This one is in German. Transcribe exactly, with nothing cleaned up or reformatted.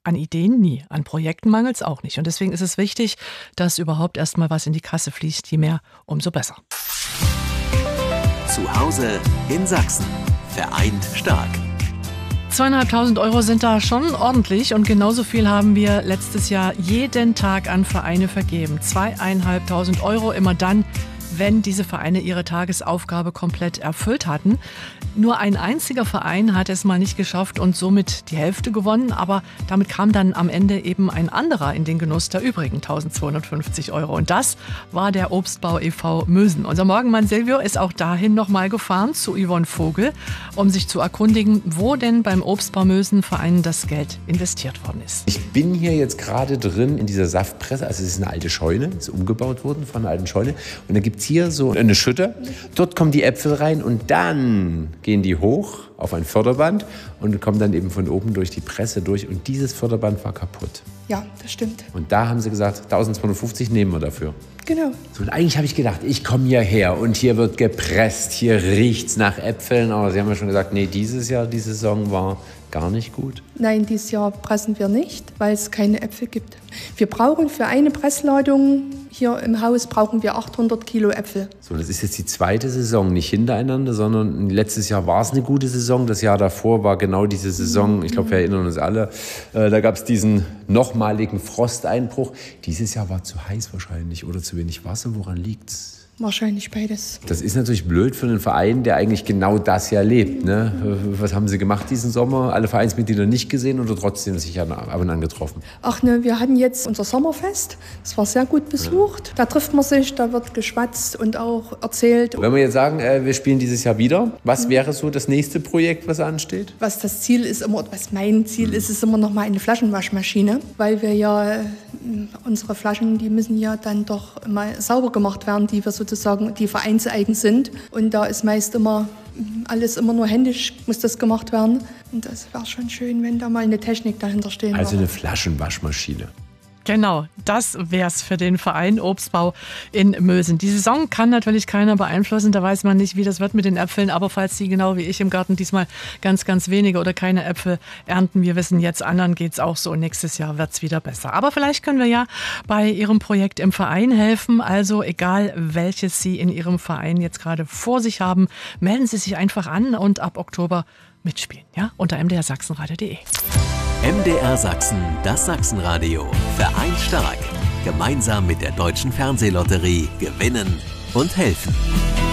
an Ideen nie, an Projekten mangelt es auch nicht. Und deswegen ist es wichtig, dass überhaupt erst mal was in die Kasse fließt. Je mehr, umso besser. Zu Hause in Sachsen. Vereint stark. Zweieinhalbtausend Euro sind da schon ordentlich und genauso viel haben wir letztes Jahr jeden Tag an Vereine vergeben. Zweieinhalbtausend Euro immer dann, wenn diese Vereine ihre Tagesaufgabe komplett erfüllt hatten. Nur ein einziger Verein hat es mal nicht geschafft und somit die Hälfte gewonnen. Aber damit kam dann am Ende eben ein anderer in den Genuss der übrigen eintausendzweihundertfünfzig Euro. Und das war der Obstbau e V Mösen. Unser Morgenmann Silvio ist auch dahin noch mal gefahren zu Yvonne Vogel, um sich zu erkundigen, wo denn beim Obstbau Mösen Verein das Geld investiert worden ist. Ich bin hier jetzt gerade drin in dieser Saftpresse. Also es ist eine alte Scheune, ist umgebaut worden von einer alten Scheune. Und da gibt es hier so eine Schütte. Dort kommen die Äpfel rein und dann gehen die hoch auf ein Förderband und kommen dann eben von oben durch die Presse durch. Und dieses Förderband war kaputt. Ja, das stimmt. Und da haben sie gesagt, eintausendzweihundertfünfzig nehmen wir dafür. Genau. So, und eigentlich habe ich gedacht, ich komme hierher und hier wird gepresst, hier riecht's nach Äpfeln. Aber sie haben ja schon gesagt, nee, dieses Jahr, die Saison war gar nicht gut. Nein, dieses Jahr pressen wir nicht, weil es keine Äpfel gibt. Wir brauchen für eine Pressladung hier im Haus brauchen wir achthundert Kilo Äpfel. So, das ist jetzt die zweite Saison, nicht hintereinander, sondern letztes Jahr war es eine gute Saison. Das Jahr davor war genau diese Saison, ich glaube, wir erinnern uns alle, äh, da gab es diesen nochmaligen Frosteinbruch. Dieses Jahr war zu heiß wahrscheinlich oder zu wenig Wasser. Woran liegt's? Wahrscheinlich beides. Das ist natürlich blöd für einen Verein, der eigentlich genau das ja lebt. Ne? Was haben Sie gemacht diesen Sommer? Alle Vereinsmitglieder nicht gesehen oder trotzdem sich ab und an getroffen? Ach ne, wir hatten jetzt unser Sommerfest. Das war sehr gut besucht. Ja. Da trifft man sich, da wird geschwatzt und auch erzählt. Wenn wir jetzt sagen, äh, wir spielen dieses Jahr wieder, was mhm. wäre so das nächste Projekt, was ansteht? Was das Ziel ist, immer, was mein Ziel mhm. ist, ist immer noch mal eine Flaschenwaschmaschine, weil wir ja unsere Flaschen, die müssen ja dann doch immer sauber gemacht werden, die wir sozusagen, die vereinseigen sind. Und da ist meist immer alles immer nur händisch, muss das gemacht werden. Und das wäre schon schön, wenn da mal eine Technik dahinter stehen würde. Also eine Flaschenwaschmaschine. Genau, das wär's für den Verein Obstbau in Mösen. Die Saison kann natürlich keiner beeinflussen, da weiß man nicht, wie das wird mit den Äpfeln. Aber falls Sie genau wie ich im Garten diesmal ganz, ganz wenige oder keine Äpfel ernten, wir wissen jetzt, anderen geht's auch so. Nächstes Jahr wird's wieder besser. Aber vielleicht können wir ja bei Ihrem Projekt im Verein helfen. Also egal, welches Sie in Ihrem Verein jetzt gerade vor sich haben, melden Sie sich einfach an und ab Oktober mitspielen. Ja, unter m d r sachsenradio punkt d e. M D R Sachsen, das Sachsenradio. Vereint stark. Gemeinsam mit der Deutschen Fernsehlotterie gewinnen und helfen.